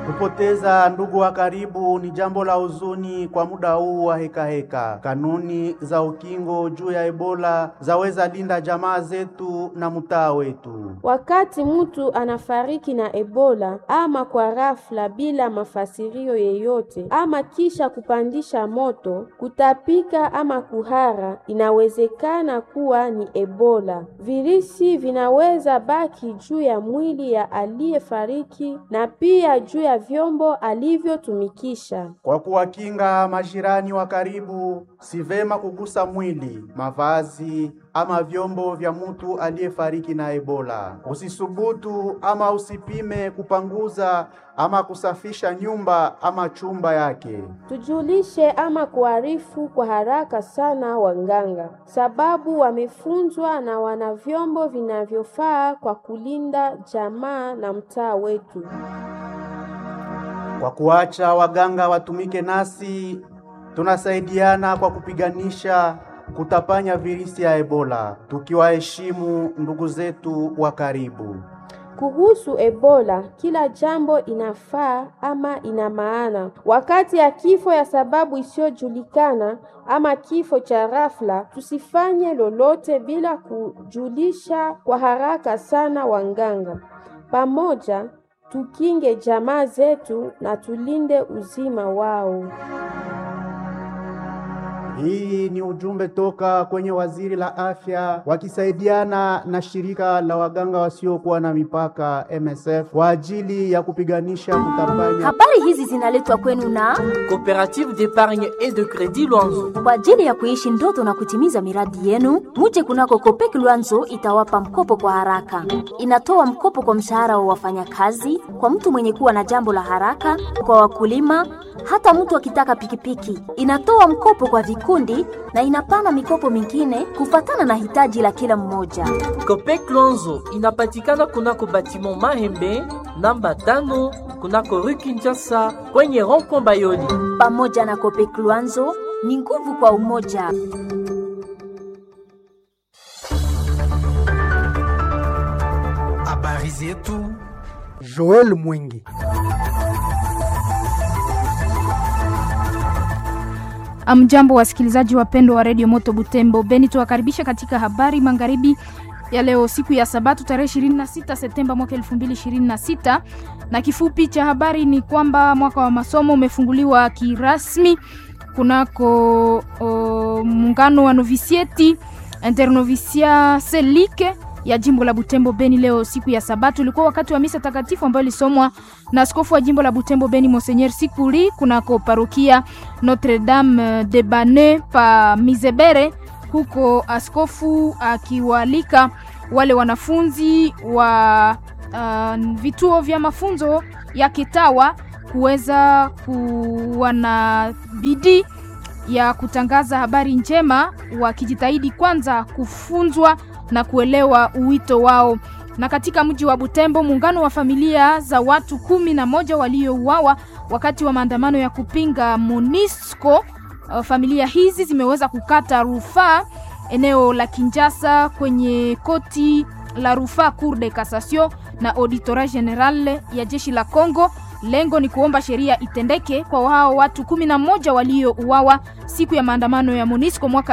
Kupoteza ndugu wa karibu ni jambo la huzuni kwa muda huu wa heka. Kanuni za ukingo juu ya Ebola zaweza linda jamaa zetu na mtaa wetu. Wakati mtu anafariki na Ebola ama kwa ghafla bila mafasirio yeyote ama kisha kupandisha moto, kutapika ama kuhara, inawezekana kuwa ni Ebola. Virusi vinaweza baki juu ya mwili ya aliyefariki na pia juu ya vyombo alivyotumikisha. Kwa kuwakinga majirani wa karibu, si vema kugusa mwili, mavazi ama vyombo vya mtu aliyefariki na Ebola. Usisubutu ama usipime kupanguza ama kusafisha nyumba ama chumba yake. Tujulishe ama kuarifu kwa haraka sana wanganga, sababu wamefunzwa na wana vyombo vinavyofaa kwa kulinda jamaa na mtaa wetu. Kwa kuacha waganga watumike nasi, tunasaidiana kwa kupiganisha kutapanya virusi ya Ebola, tukiwaheshimu ndugu zetu wa karibu. Kuhusu Ebola, kila jambo inafaa ama ina maana. Wakati ya kifo ya sababu isiyojulikana ama kifo cha ghafla, tusifanye lolote bila kujulisha kwa haraka sana wanganga. Pamoja tukinge jamaa zetu na tulinde uzima wao. Hii ni ujumbe toka kwenye waziri la afya wakisaidiana na shirika la waganga wasiokuwa na mipaka MSF kwa ajili ya kupiganisha kutapanya. Habari hizi zinaletwa kwenu na Coopérative d'épargne et de crédit Luanzo. Kwa ajili ya kuishi ndoto na kutimiza miradi yenu, muje kunako Copec Luanzo itawapa mkopo kwa haraka. Inatoa mkopo kwa mshahara wa wafanyakazi, kwa mtu mwenye kuwa na jambo la haraka, kwa wakulima, hata mtu akitaka pikipiki. Inatoa mkopo kwa vikundi na inapana mikopo mingine kufatana na hitaji la kila mmoja. Copec Luanzo inapatikana kunako batiment Mahembe namba 5 kunako rue Kinshasa kwenye rond-point Bayoli. Pamoja na Copec Luanzo ni nguvu kwa umoja. Habari zetu Joel Mwingi. Amjambo wasikilizaji wapendwa wa Radio Moto Butembo Beni, tuwakaribisha katika habari magharibi ya leo, siku ya Sabato tarehe 26 Septemba mwaka 2026. Na kifupi cha habari ni kwamba mwaka wa masomo umefunguliwa kirasmi kunako muungano wa novisieti internovisia selike ya jimbo la Butembo Beni. Leo siku ya Sabato ilikuwa wakati wa misa takatifu ambayo ilisomwa na askofu wa jimbo la Butembo Beni Monseigneur Sikuli kunako parokia Notre Dame de Bane pa Mizebere, huko askofu akiwaalika wale wanafunzi wa vituo vya mafunzo ya kitawa kuweza kuwa na bidii ya kutangaza habari njema, wakijitahidi kwanza kufunzwa na kuelewa uwito wao. Na katika mji wa Butembo, muungano wa familia za watu 11 waliouawa wakati wa maandamano ya kupinga MONUSCO, familia hizi zimeweza kukata rufaa eneo la Kinshasa kwenye koti la rufaa Cour de Cassation na Auditorat General ya jeshi la Kongo. Lengo ni kuomba sheria itendeke kwa hao watu 11 waliouawa siku ya maandamano ya MONUSCO mwaka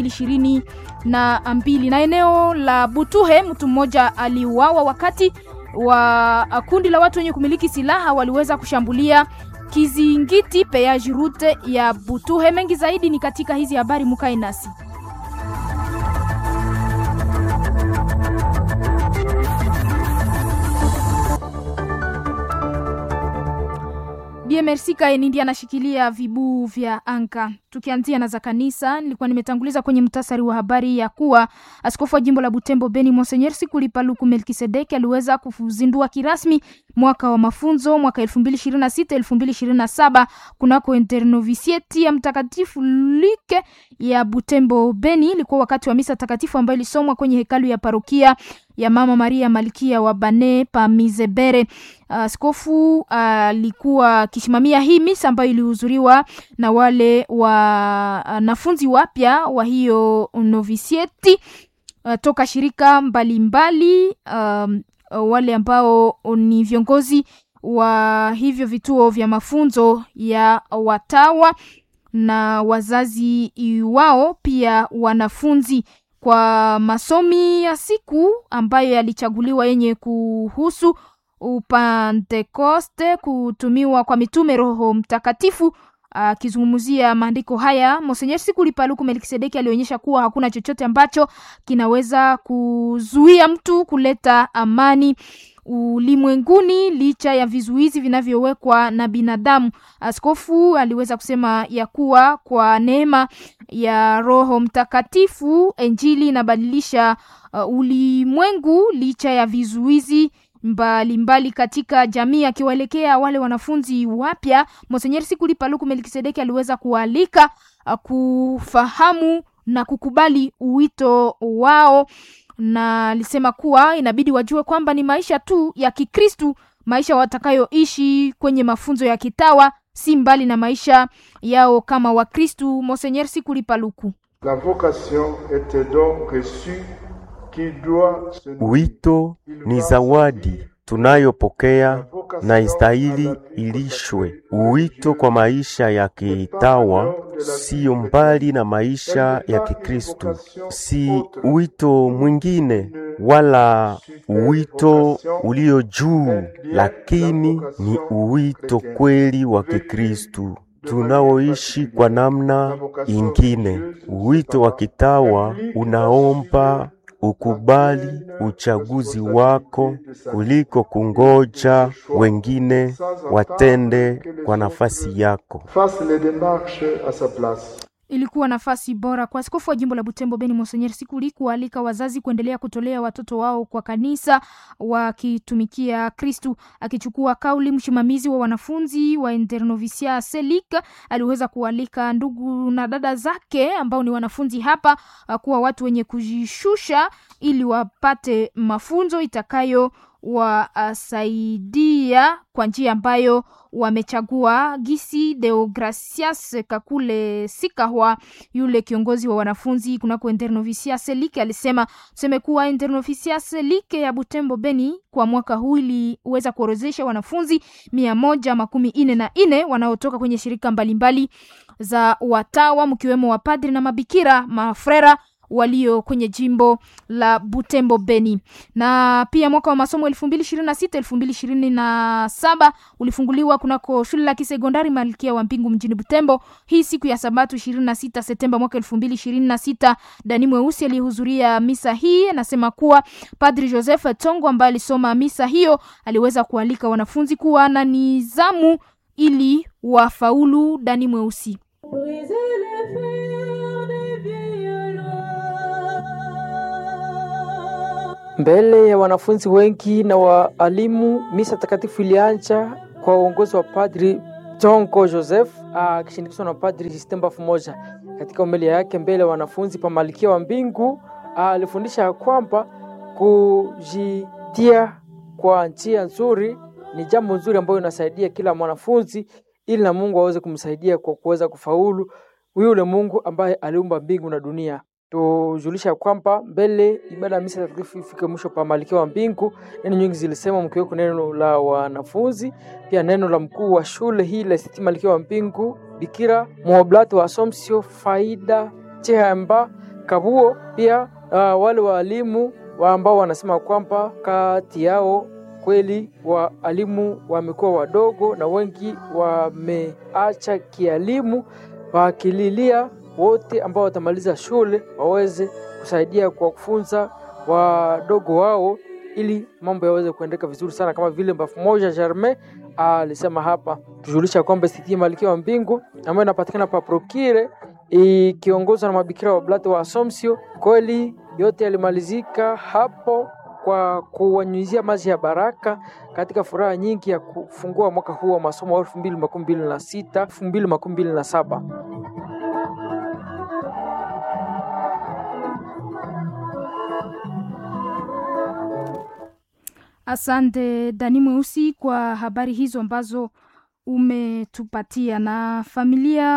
2022. Na eneo la Butuhe mtu mmoja aliuawa wakati wa kundi la watu wenye kumiliki silaha waliweza kushambulia kizingiti peage route ya Butuhe. Mengi zaidi ni katika hizi habari, mukae nasi. Merci Kaeni ndiye anashikilia vibu vya anka. Tukianzia na za kanisa, nilikuwa nimetanguliza kwenye mtasari wa habari ya kuwa askofu wa jimbo la Butembo Beni Monseigneur Sikuli Paluku Melkisedeki aliweza kuzindua kirasmi mwaka wa mafunzo mwaka 2026-2027 kunako internovisieti ya Mtakatifu Luke ya Butembo Beni. Ilikuwa wakati wa misa takatifu ambayo ilisomwa kwenye hekalu ya parokia ya Mama Maria Malkia wa Bane pa Mizebere. Askofu alikuwa kisimamia hii misa ambayo ilihudhuriwa na wale wanafunzi wapya wa hiyo novisieti toka shirika mbalimbali, wale ambao ni viongozi wa hivyo vituo vya mafunzo ya watawa na wazazi wao, pia wanafunzi, kwa masomi ya siku ambayo yalichaguliwa yenye kuhusu Upentekoste, kutumiwa kwa mitume Roho Mtakatifu. Akizungumzia maandiko haya, Monseigneur Sikuli Paluku Melkisedeki alionyesha kuwa hakuna chochote ambacho kinaweza kuzuia mtu kuleta amani ulimwenguni licha ya vizuizi vinavyowekwa na binadamu. Askofu aliweza kusema ya kuwa kwa neema ya Roho Mtakatifu Injili inabadilisha ulimwengu licha ya vizuizi mbalimbali katika jamii. Akiwaelekea wale wanafunzi wapya, Monseigneur Sikuli Paluku Melkisedeki aliweza kualika kufahamu na kukubali wito wao, na alisema kuwa inabidi wajue kwamba ni maisha tu ya Kikristu, maisha watakayoishi kwenye mafunzo ya kitawa si mbali na maisha yao kama Wakristu. Monseigneur Sikuli Paluku: La vocation est un don reçu qui doit se... Wito ni zawadi tunayopokea na istahili ilishwe. Wito kwa maisha ya kitawa sio mbali na maisha ya Kikristu, si wito mwingine wala wito ulio juu, lakini ni wito kweli wa Kikristu tunaoishi kwa namna ingine. Wito wa kitawa unaomba ukubali uchaguzi wako kuliko kungoja wengine watende kwa nafasi yako. Ilikuwa nafasi bora kwa askofu wa jimbo la Butembo Beni Monseigneur Sikuli kualika wazazi kuendelea kutolea watoto wao kwa kanisa wakitumikia Kristu. Akichukua kauli, msimamizi wa wanafunzi wa Internovisia Selika aliweza kualika ndugu na dada zake ambao ni wanafunzi hapa kuwa watu wenye kujishusha ili wapate mafunzo itakayo wasaidia kwa njia ambayo wamechagua. Gisi Deogracias Kakule Sikahwa, yule kiongozi wa wanafunzi kunako Internovisia Selike, alisema kuwa Internovisia Selike ya Butembo Beni kwa mwaka huu iliweza kuorozesha wanafunzi 144 wanaotoka kwenye shirika mbalimbali za watawa, mkiwemo wapadri na mabikira mafrera walio kwenye jimbo la Butembo Beni. Na pia mwaka wa masomo 2026-2027 ulifunguliwa kunako shule la kisekondari Malkia wa Mbingu mjini Butembo. Hii siku ya Sabato 26 Septemba mwaka 2026. Dani Mweusi alihudhuria misa hii anasema kuwa Padri Joseph Tongo ambaye alisoma misa hiyo aliweza kualika wanafunzi kuwa na nidhamu ili wafaulu. Dani Mweusi: mbele ya wanafunzi wengi na waalimu, misa takatifu ilianza kwa uongozi wa Padri Tongo Joseph akishindikizwa na Padri Justin Bafumoja. Katika homilia yake mbele ya wanafunzi pa Malkia wa Mbingu alifundisha kwamba kujitia kwa njia nzuri ni jambo nzuri ambayo inasaidia kila mwanafunzi ili na Mungu aweze kumsaidia kwa kuweza kufaulu yule Mungu ambaye aliumba mbingu na dunia. Tujulisha kwamba mbele ibada ya misa takatifu ifike mwisho pa Malkia wa Mbingu, neno nyingi zilisema mkiweko neno la wanafunzi, pia neno la mkuu wa shule hii la Siti Malkia wa Mbingu Bikira Mwoblati wa Assumption Faida Chehamba Kabuo, pia wale walimu ambao wanasema kwamba kati yao kweli walimu wamekuwa wadogo na wengi wameacha kielimu, wakililia wote ambao watamaliza shule waweze kusaidia kwa kufunza wadogo wao ili mambo yaweze kuendeka vizuri sana, kama vile Bafumoja Germain alisema hapa. Tujulisha kwamba Siti Malkia wa Mbingu ambayo inapatikana pa Prokire ikiongozwa na mabikira wa Blate wa Assumption, kweli yote yalimalizika hapo kwa kuwanyunyizia maji ya baraka katika furaha nyingi ya kufungua mwaka huu wa masomo wa 2026-2027. Asante Dani Mweusi kwa habari hizo ambazo umetupatia. Na familia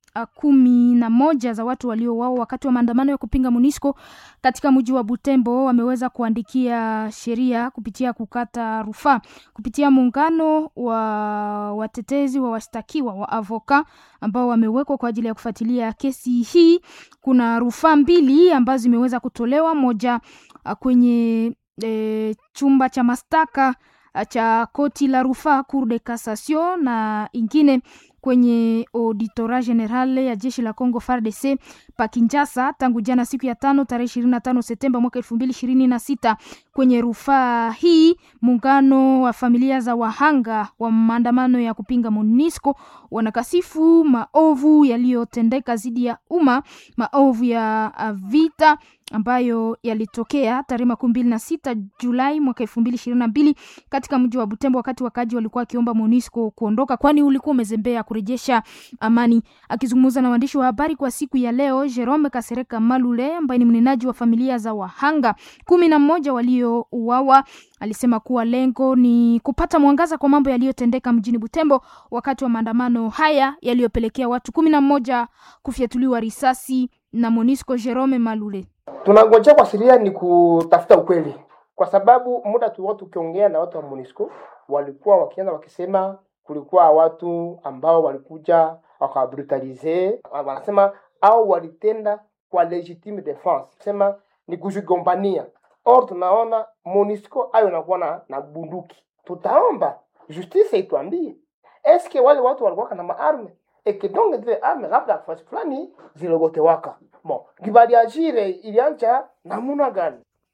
11 za watu waliouawa wakati wa maandamano ya kupinga MONUSCO katika mji wa Butembo wameweza kuandikia sheria kupitia kukata rufaa kupitia muungano wa watetezi wa washtakiwa wa avoka ambao wamewekwa kwa ajili ya kufuatilia kesi hii. Kuna rufaa 2 ambazo zimeweza kutolewa, moja kwenye chumba cha mastaka cha koti la rufaa Cour de Cassation na ingine kwenye Auditorat General ya jeshi la Congo FARDC pa Kinshasa tangu jana siku ya 5 tarehe 25 Septemba mwaka 2026. Kwenye rufaa hii muungano wa familia za wahanga wa maandamano ya kupinga MONUSCO wanakasifu maovu yaliyotendeka dhidi ya umma, maovu ya vita ambayo yalitokea tarehe 26 Julai mwaka 2022 katika mji wa Butembo wakati wakaji walikuwa kiomba MONUSCO kuondoka kwani ulikuwa umezembea kurejesha amani. Akizungumza na waandishi wa habari kwa siku ya leo, Jerome Kasereka Malule ambaye ni mnenaji wa familia za wahanga 11 waliouawa alisema kuwa lengo ni kupata mwangaza kwa mambo yaliyotendeka mjini Butembo wakati wa maandamano haya yaliyopelekea watu 11 kufyatuliwa risasi na MONUSCO. Jerome Malule: tunangojea kwa siria ni kutafuta ukweli, kwa sababu muda tu watu ukiongea na watu wa MONUSCO walikuwa wakianza wakisema kulikuwa watu ambao walikuja wakabrutalize, wanasema au walitenda kwa legitime defense, sema ni kujigombania. Or tunaona MONUSCO ayo nakuwa na bunduki. Tutaomba justice ituambie eske wale watu walikuwa na maarme ekidonge zile arme labda kwa fulani zilogote waka. Bon, kibali ajire ilianza namuna gani?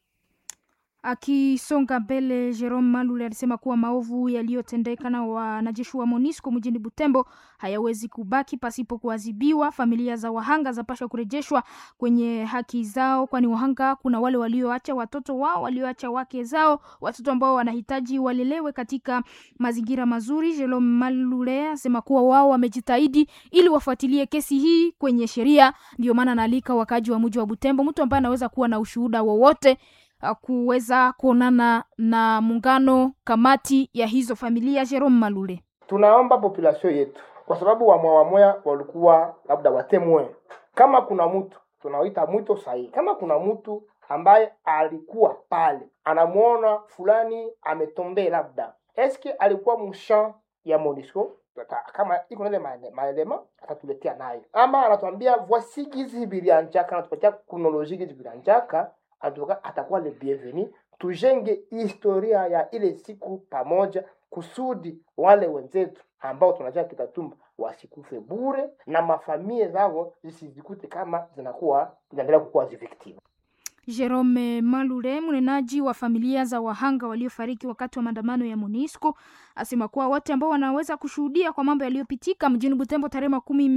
Akisonga mbele, Jerome Malule alisema kuwa maovu yaliyotendeka na wanajeshi wa MONUSCO mjini Butembo hayawezi kubaki pasipo kuadhibiwa. Familia za wahanga zapaswa kurejeshwa kwenye haki zao, kwani wahanga kuna wale walioacha watoto wao, walioacha wake zao, watoto ambao wanahitaji walelewe katika mazingira mazuri. Jerome Malule asema kuwa wao wamejitahidi ili wafuatilie kesi hii kwenye sheria. Ndio maana analika wakaji wa mji wa Butembo, mtu ambaye anaweza kuwa na ushuhuda wowote kuweza kuonana na muungano kamati ya hizo familia. Jerome Malule: tunaomba population yetu, kwa sababu wamoya walikuwa labda watemwe, kama kuna mtu tunaoita mwito sahihi, kama kuna mtu ambaye alikuwa pale anamuona fulani ametombe, labda eske alikuwa mshan ya MONUSCO, kama iko na maelema atatuletea nayo, ama anatuambia voici hizi bilianjaka, anatupatia chronologie hizi bilianjaka, atakuwa le bienvenu. Tujenge historia ya ile siku pamoja kusudi wale wenzetu ambao tunajua kitatumba wasikufe bure na mafamilia zao zisijikute kama zinaendelea kuwa victim. Jerome Malule, mnenaji wa familia za wahanga waliofariki wakati wa maandamano ya MONUSCO, asema kuwa wote ambao wanaweza kushuhudia kwa mambo yaliyopitika mjini Butembo tarehe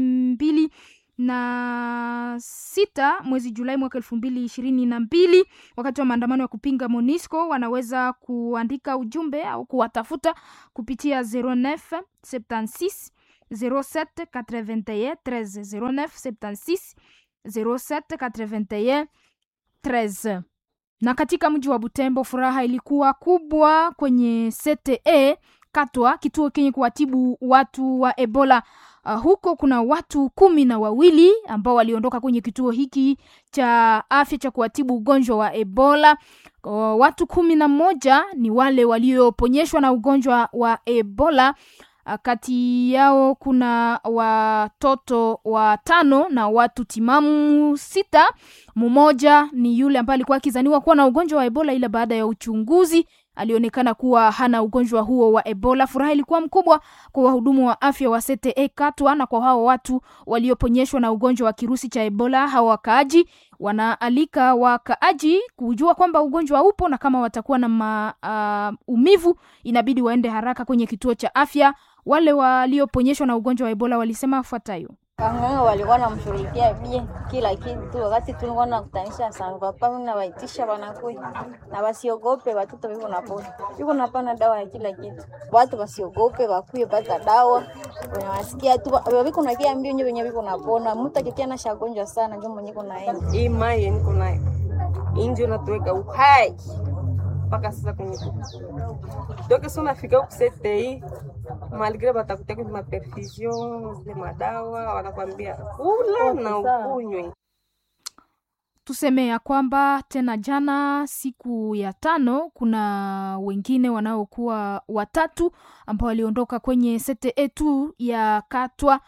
26 mwezi Julai mwaka 2022 wakati wa maandamano ya kupinga MONUSCO wanaweza kuandika ujumbe au kuwatafuta kupitia 09 76 07 81 13 09 76 07 81 13. Na katika mji wa Butembo furaha ilikuwa kubwa kwenye CTE Katwa, kituo kenye kuwatibu watu wa Ebola. Huko kuna watu 12 ambao waliondoka kwenye kituo hiki cha afya cha kuwatibu ugonjwa wa Ebola. Watu 11 ni wale walioponyeshwa na ugonjwa wa Ebola. Kati yao kuna watoto 5 na watu timamu 6. Mmoja ni yule ambaye alikuwa akizaniwa kuwa na ugonjwa wa Ebola, ila baada ya uchunguzi alionekana kuwa hana ugonjwa huo wa Ebola. Furaha ilikuwa mkubwa kwa wahudumu wa afya wa CTE Katwa na kwa hao watu walioponyeshwa na ugonjwa wa kirusi cha Ebola. Hao wakaaji wanaalika wakaaji kujua kwamba ugonjwa upo na kama watakuwa na umivu inabidi waende haraka kwenye kituo cha afya. Wale walioponyeshwa na ugonjwa wa Ebola walisema fuatayo: wanganga walikuwa namshughulikia bien kila kitu, wakati tulikuwa nakutanisha sana papa na waitisha wanakuja na wasiogope, watoto wiko napona, yuko napana dawa ya kila kitu, watu wasiogope, wakuye pata dawa, unawasikia tu wiko na kia mbio nyenye wiko napona. Mtu akikia na shagonjwa sana ndio mwenye kuna yeye hii mai niko nayo injo natuweka uhai mpaka sasa kwenye donc sio nafika ku CTI malgré batakutia kwa maperfusion zile madawa wanakwambia kula na ukunywe. Tuseme ya kwamba tena jana siku ya 5 kuna wengine wanaokuwa watatu ambao waliondoka kwenye CTE tu ya Katwa.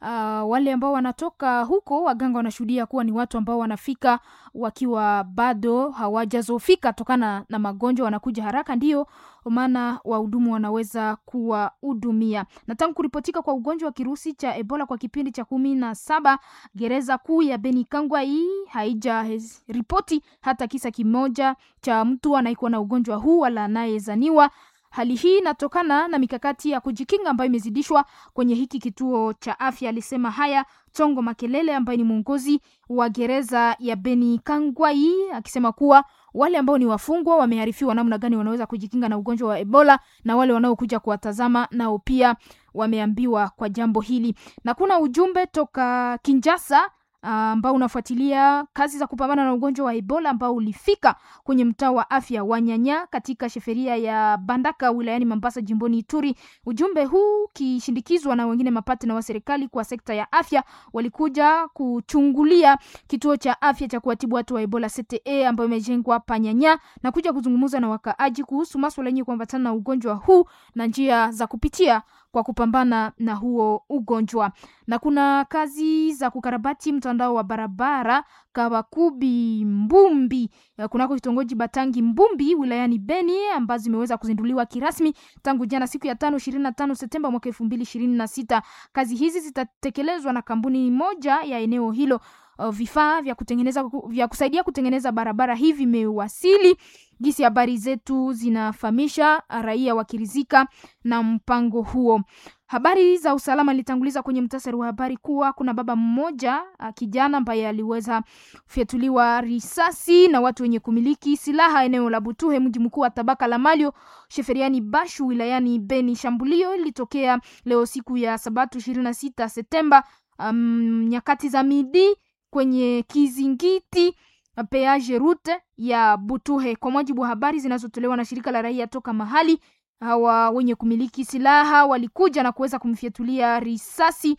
Wale ambao wanatoka huko waganga wanashuhudia kuwa ni watu ambao wanafika wakiwa bado hawajazofika tokana na magonjwa, wanakuja haraka, ndio maana wahudumu wanaweza kuwahudumia. Na tangu kuripotika kwa ugonjwa wa kirusi cha Ebola kwa kipindi cha 17, gereza kuu ya Beni Kangwai haija ripoti hata kisa kimoja cha mtu anayekuwa na ugonjwa huu wala anayezaniwa. Hali hii inatokana na mikakati ya kujikinga ambayo imezidishwa kwenye hiki kituo cha afya. Alisema haya Tongo Makelele ambaye ni mwongozi wa gereza ya Beni Kangwai, akisema kuwa wale ambao ni wafungwa wameharifiwa namna gani wanaweza kujikinga na ugonjwa wa Ebola, na wale wanaokuja kuwatazama nao pia wameambiwa kwa jambo hili. Na kuna ujumbe toka Kinshasa ambao unafuatilia kazi za kupambana na ugonjwa wa Ebola ambao ulifika kwenye mtaa wa afya wa Nyanya katika sheferia ya Bandaka wilayani Mambasa jimboni Ituri. Ujumbe huu kishindikizwa na wengine mapatna wa serikali kwa sekta ya afya walikuja kuchungulia kituo cha afya cha kuwatibu watu wa Ebola CTE ambayo imejengwa hapa Nyanya na kuja kuzungumza na wakaaji kuhusu masuala yenye kuambatana na ugonjwa huu na njia za kupitia kwa kupambana na huo ugonjwa. Na kuna kazi za kukarabati mtandao wa barabara Kabakubi Mbumbi kunako kitongoji Batangi Mbumbi wilayani Beni ambazo zimeweza kuzinduliwa kirasmi tangu jana siku ya 25 Septemba mwaka 2026. Kazi hizi zitatekelezwa na kampuni moja ya eneo hilo. Vifaa vya kusaidia kutengeneza barabara hivi vimewasili. Gisi habari zetu zinafahamisha raia wakirizika na mpango huo. Habari za usalama litanguliza kwenye mtasari wa habari kuwa kuna baba mmoja kijana ambaye aliweza kufyatuliwa risasi na watu wenye kumiliki silaha eneo la Butuhe, mji mkuu wa tabaka la Malio, sheferiani Bashu wilayani Beni. Shambulio lilitokea leo siku ya Sabato 26 Septemba nyakati za midi kwenye kizingiti peage route ya Butuhe. Kwa mujibu wa habari zinazotolewa na shirika la raia toka mahali, hawa wenye kumiliki silaha walikuja na kuweza kumfyatulia risasi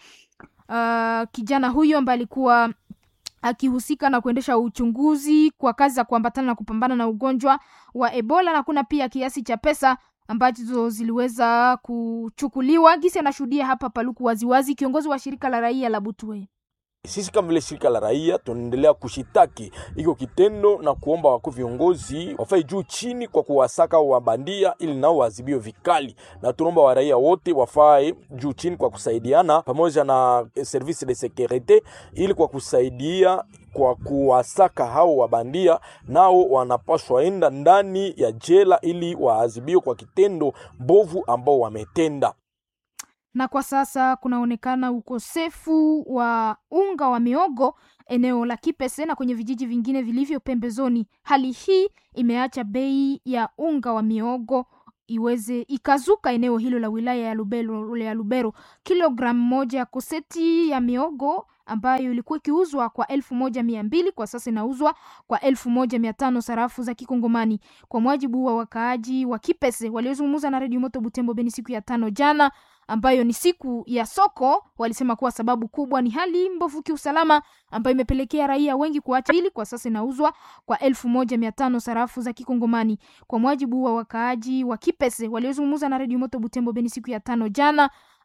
kijana huyo ambaye alikuwa akihusika na kuendesha uchunguzi kwa kazi za kuambatana na kupambana na ugonjwa wa Ebola, na kuna pia kiasi cha pesa ambazo ziliweza kuchukuliwa. Gisi anashuhudia hapa Paluku waziwazi, kiongozi wa shirika la raia la Butuhe. Sisi kama vile shirika la raia tunaendelea kushitaki iko kitendo na kuomba wakuu viongozi wafai juu chini kwa kuwasaka wabandia ili nao waadhibiwe vikali, na tunaomba wa raia wote wafai juu chini kwa kusaidiana pamoja na service de sécurité ili kwa kusaidia kwa kuwasaka hao wabandia, nao wanapaswa enda ndani ya jela ili waadhibiwe kwa kitendo mbovu ambao wametenda. Na kwa sasa kunaonekana ukosefu wa unga wa miogo eneo la Kipese na kwenye vijiji vingine vilivyo pembezoni. Hali hii imeacha bei ya unga wa miogo iweze ikazuka eneo hilo la wilaya ya Lubero. Kilogramu moja ya koseti ya miogo ambayo ilikuwa ikiuzwa kwa 1200 kwa sasa inauzwa kwa 1500 sarafu za Kikongomani. Kwa mujibu wa wakaaji wa Kipese waliozungumza na Radio Moto Butembo Beni siku ya 5 jana, ambayo ni siku ya soko, walisema kuwa sababu kubwa ni hali mbovu kiusalama ambayo imepelekea raia wengi kuacha ili kwa sasa inauzwa kwa 1500 sarafu za Kikongomani. Kwa mujibu wa wakaaji wa Kipese waliozungumza na Radio Moto Butembo Beni siku ya 5 jana,